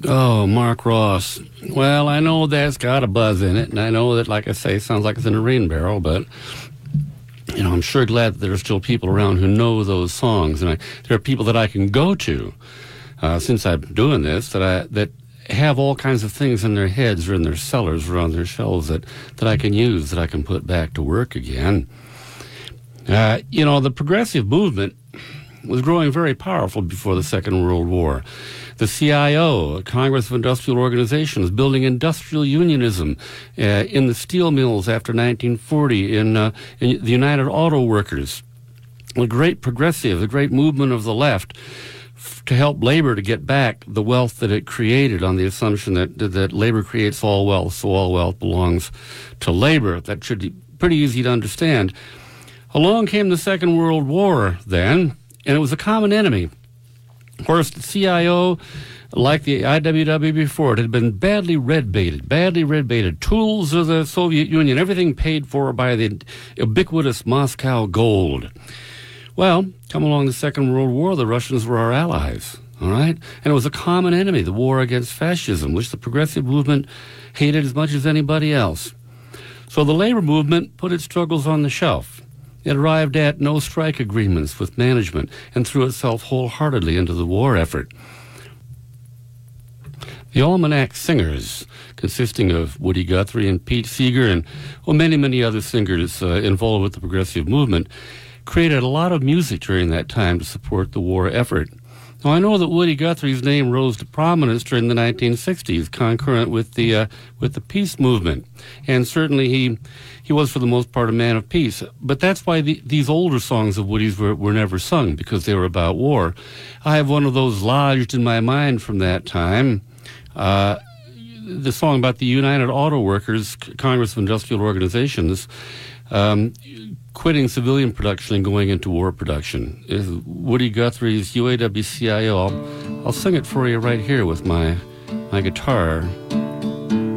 Oh, Mark Ross. Well, I know that's got a buzz in it, and I know that, like I say, it sounds like it's in a rain barrel, but, I'm sure glad that there are still people around who know those songs, and there are people that I can go to, since I'm doing this, that have all kinds of things in their heads or in their cellars or on their shelves that I can use, that I can put back to work again. The progressive movement was growing very powerful before the Second World War. The CIO, Congress of Industrial Organizations, building industrial unionism in the steel mills after 1940, in the United Auto Workers, a great progressive, a great movement of the left to help labor to get back the wealth that it created on the assumption that labor creates all wealth, so all wealth belongs to labor. That should be pretty easy to understand. Along came the Second World War then, and it was a common enemy. Of course, the CIO, like the IWW before, it had been badly red-baited. Tools of the Soviet Union, everything paid for by the ubiquitous Moscow gold. Well, come along the Second World War, the Russians were our allies, all right? And it was a common enemy, the war against fascism, which the progressive movement hated as much as anybody else. So the labor movement put its struggles on the shelf. It arrived at no strike agreements with management and threw itself wholeheartedly into the war effort. The Almanac Singers, consisting of Woody Guthrie and Pete Seeger and many, many other singers involved with the progressive movement, created a lot of music during that time to support the war effort. Now, I know that Woody Guthrie's name rose to prominence during the 1960s, concurrent with the peace movement, and certainly he was for the most part a man of peace. But that's why these older songs of Woody's were never sung, because they were about war. I have one of those lodged in my mind from that time. The song about the United Auto Workers, Congress of Industrial Organizations, quitting civilian production and going into war production. Woody Guthrie's UAW-CIO. I'll sing it for you right here with my guitar.